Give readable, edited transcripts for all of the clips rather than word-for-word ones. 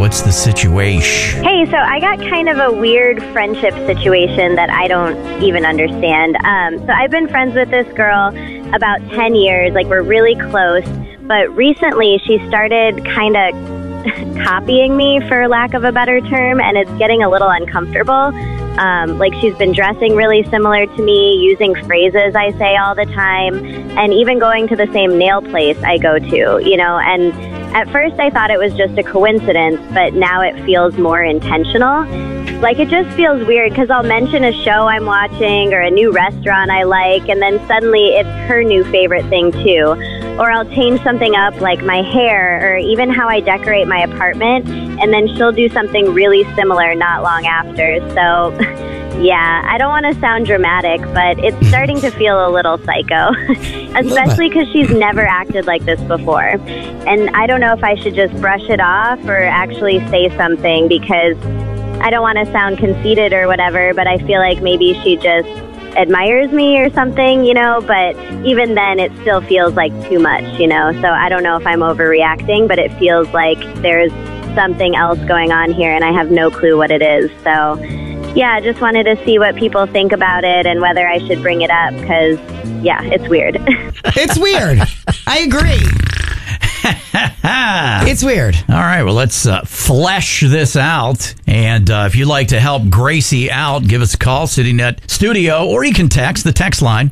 What's the situation? Hey, so I got kind of a weird friendship situation that I don't even understand. So I've been friends with this girl about 10 years. Like, we're really close. But recently, she started kind of copying me, for lack of a better term, and it's getting a little uncomfortable. Like, she's been dressing really similar to me, using phrases I say all the time, and even going to the same nail place I go to, you know. And at first I thought it was just a coincidence, but now it feels more intentional. Like, it just feels weird because I'll mention a show I'm watching or a new restaurant I like, and then suddenly it's her new favorite thing too. Or I'll change something up, like my hair or even how I decorate my apartment, and then she'll do something really similar not long after. So, yeah, I don't want to sound dramatic, but it's starting to feel a little psycho, especially because she's never acted like this before. And I don't know if I should just brush it off or actually say something, because I don't want to sound conceited or whatever, but I feel like maybe she just admires me or something, you know, but even then it still feels like too much, you know. So I don't know if I'm overreacting, but it feels like there's something else going on here and I have no clue what it is. So yeah, I just wanted to see what people think about it and whether I should bring it up, because yeah, it's weird. It's weird. I agree. It's weird. All right, well, let's flesh this out. And if you'd like to help Gracie out, give us a call, CityNet Studio, or you can text the text line,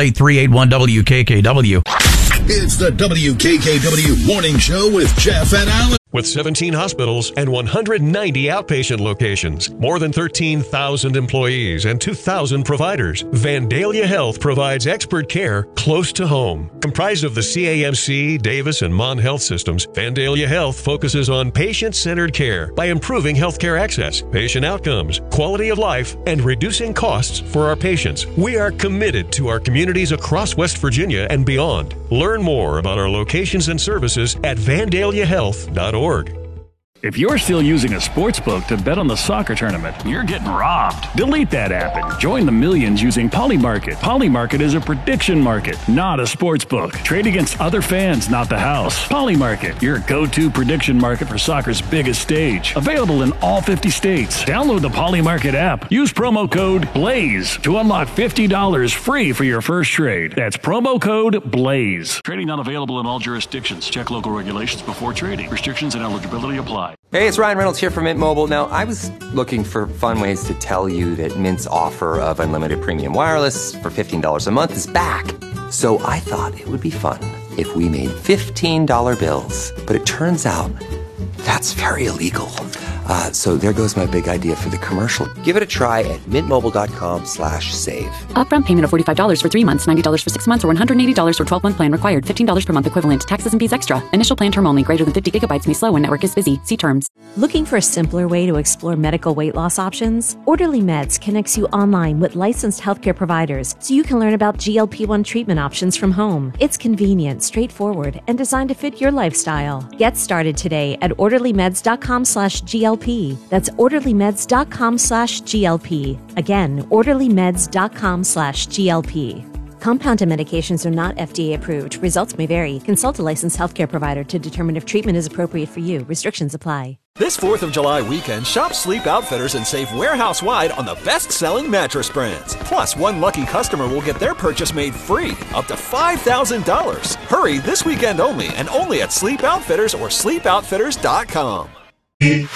888-381-WKKW. It's the WKKW Morning Show with Jeff and Alan. With 17 hospitals and 190 outpatient locations, more than 13,000 employees, and 2,000 providers, Vandalia Health provides expert care close to home. Comprised of the CAMC, Davis, and Mon Health systems, Vandalia Health focuses on patient-centered care by improving healthcare access, patient outcomes, quality of life, and reducing costs for our patients. We are committed to our communities across West Virginia and beyond. Learn more about our locations and services at vandaliahealth.org. If you're still using a sportsbook to bet on the soccer tournament, you're getting robbed. Delete that app and join the millions using Polymarket. Polymarket is a prediction market, not a sportsbook. Trade against other fans, not the house. Polymarket, your go-to prediction market for soccer's biggest stage. Available in all 50 states. Download the Polymarket app. Use promo code BLAZE to unlock $50 free for your first trade. That's promo code BLAZE. Trading not available in all jurisdictions. Check local regulations before trading. Restrictions and eligibility apply. Hey, it's Ryan Reynolds here from Mint Mobile. Now, I was looking for fun ways to tell you that Mint's offer of unlimited premium wireless for $15 a month is back. So I thought it would be fun if we made $15 bills. But it turns out that's very illegal. So there goes my big idea for the commercial. Give it a try at mintmobile.com/save. Upfront payment of $45 for 3 months, $90 for 6 months, or $180 for 12-month plan required. $15 per month equivalent. Taxes and fees extra. Initial plan term only. Greater than 50 gigabytes may slow when network is busy. See terms. Looking for a simpler way to explore medical weight loss options? Orderly Meds connects you online with licensed healthcare providers so you can learn about GLP-1 treatment options from home. It's convenient, straightforward, and designed to fit your lifestyle. Get started today at orderlymeds.com/GLP. That's orderlymeds.com/GLP. Again, orderlymeds.com/GLP. Compounded medications are not FDA approved. Results may vary. Consult a licensed healthcare provider to determine if treatment is appropriate for you. Restrictions apply. This 4th of July weekend, shop Sleep Outfitters and save warehouse-wide on the best-selling mattress brands. Plus, one lucky customer will get their purchase made free, up to $5,000. Hurry this weekend only, and only at Sleep Outfitters or sleepoutfitters.com.